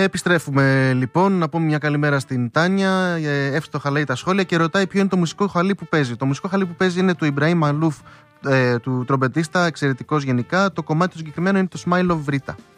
Επιστρέφουμε λοιπόν, να πούμε μια καλημέρα στην Τάνια. Εύστοχα λέει τα σχόλια και ρωτάει ποιο είναι το μουσικό χαλί που παίζει. Το μουσικό χαλί που παίζει είναι του Ιμπραήμ Μαλούφ, του τρομπετίστα, εξαιρετικός γενικά. Το κομμάτι του συγκεκριμένο είναι το Smile of Rita.